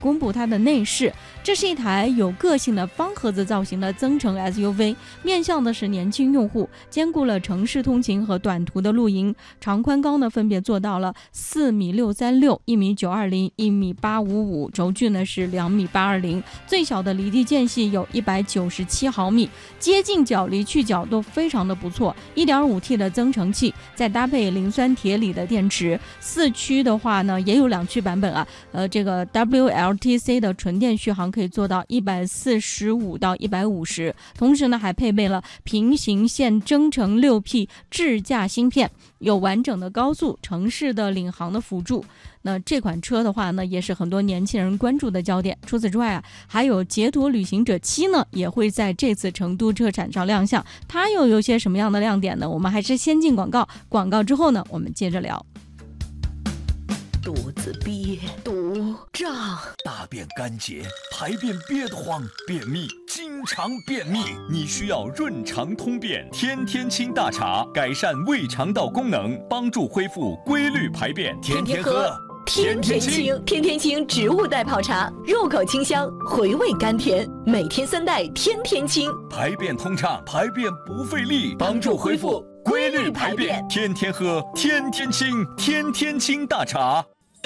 公布它的内饰。这是一台有个性的方盒子造型的增程 SUV， 面向的是年轻用户，兼顾了城市通勤和短途的露营。长宽高呢分别做到了4.636米、1.920米、1.855米，轴距呢是2.820米，最小的离地间隙有197毫米，接近角离去角都非常的不错。1.5T 的增程器，再搭配磷酸铁锂的电池，4驱的话呢也有2驱版本啊，这个 WLTC 的纯电续航可以做到145到150，同时呢还配备了平行线增程 6P 智驾芯片，有完整的高速城市的领航的辅助。那这款车的话呢，也是很多年轻人关注的焦点。除此之外啊，还有捷途旅行者7呢，也会在这次成都车展上亮相。它又有些什么样的亮点呢？我们还是先进广告，广告之后呢，我们接着聊。 肚子憋，肚胀， 大便干结，排便憋得慌，便秘，经常便秘，你需要润肠通便天天清大茶，改善胃肠道功能，帮助恢复规律排便，天天喝。 天天清，天天清植物代泡茶，入口清香，回味甘甜，每天3袋，天天清， 排便通畅，排便不费力，帮助恢复规律排便，天天喝，天天清，天天清大茶。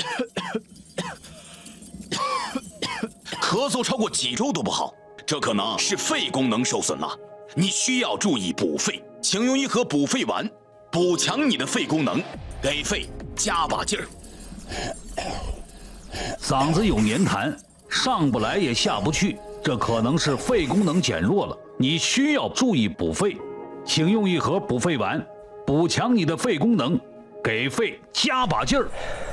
咳嗽超过几周都不好，这可能是肺功能受损了，你需要注意补肺，请用一盒补肺丸，补强你的肺功能，给肺加把劲儿。 嗓子有黏痰，上不来也下不去，这可能是肺功能减弱了，你需要注意补肺，请用一盒补肺丸，补强你的肺功能，给肺加把劲儿。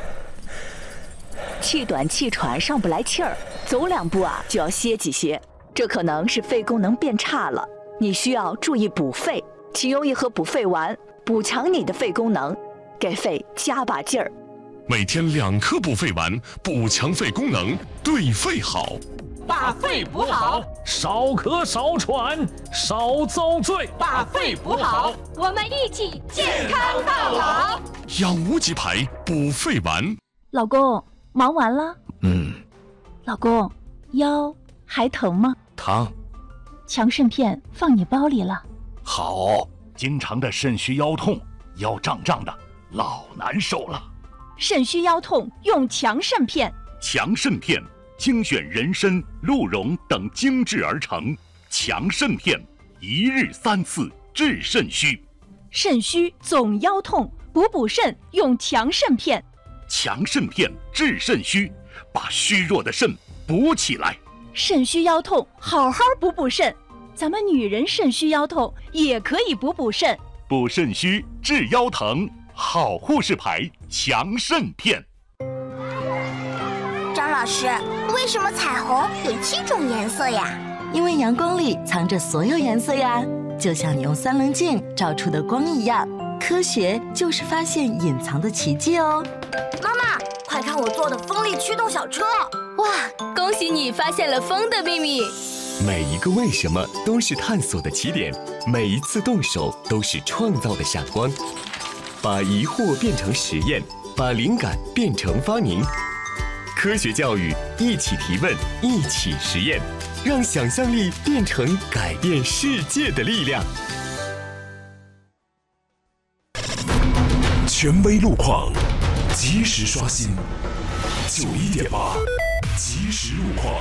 气短气喘上不来气儿，走2步啊就要歇几歇，这可能是肺功能变差了，你需要注意补肺，请用一盒补肺丸，补强你的肺功能，给肺加把劲儿。 每天2颗补肺丸，补强肺功能，对肺好。 把肺补好， 少咳少喘少遭罪。 把肺补好，我们一起健康到老。 养无极牌补肺丸。 老公，忙完了？老公，腰还疼吗？ 疼。 强肾片放你包里了。 好，经常的肾虚腰痛，腰胀胀的，老难受了。 肾虚腰痛用强肾片。 强肾片精选人参、鹿茸等精制而成，强肾片1日3次治肾虚。 肾虚总腰痛，补肾用强肾片。 强肾片治肾虚，把虚弱的肾补起来。 肾虚腰痛好好补肾，咱们女人肾虚腰痛也可以补肾。 补肾虚治腰疼，好护士牌强肾片。 张老师，为什么彩虹有7种颜色呀？ 因为阳光里藏着所有颜色呀，就像你用3棱镜照出的光一样。科学就是发现隐藏的奇迹哦。 妈妈，快看我做的风力驱动小车！ 哇，恭喜你发现了风的秘密。 每一个为什么都是探索的起点，每一次动手都是创造的闪光。把疑惑变成实验，把灵感变成发明。科学教育，一起提问，一起实验，让想象力变成改变世界的力量。 权威路况，及时刷新。91.8，即时路况。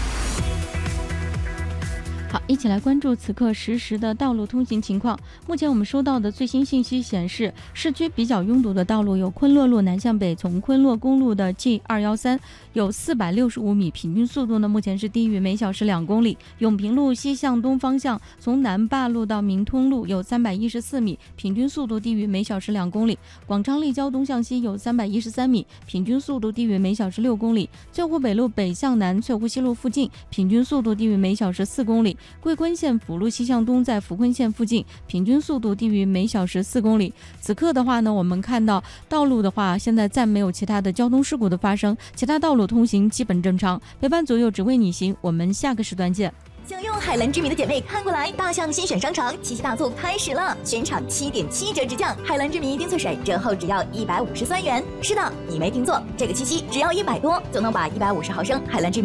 好，一起来关注此刻实时的道路通行情况。目前我们收到的最新信息显示，市区比较拥堵的道路有昆仑路南向北，从昆仑公路的 G213有465米，平均速度呢目前是低于每小时2公里。永平路西向东方向，从南坝路到明通路有314米，平均速度低于每小时2公里。广昌立交东向西有313米，平均速度低于每小时6公里。翠湖北路北向南，翠湖西路附近，平均速度低于每小时4公里。桂昆县辅路西向东，在福昆县附近，平均速度低于每小时4公里。此刻的话呢，我们看到道路的话，现在暂没有其他的交通事故的发生，其他道路通行基本正常。陪伴左右只为你行，我们下个时段见。 想用海蓝之谜的姐妹看过来，大象新选商城七夕大促开始了，全场7.7折直降，海蓝之谜冰萃水折后只要153元。是的，你没听错，这个七夕只要100多就能把150毫升海蓝之谜